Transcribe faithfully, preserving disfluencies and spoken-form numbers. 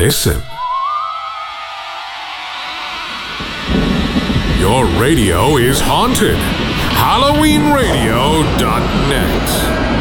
listen. Your radio is haunted. Halloween Radio dot net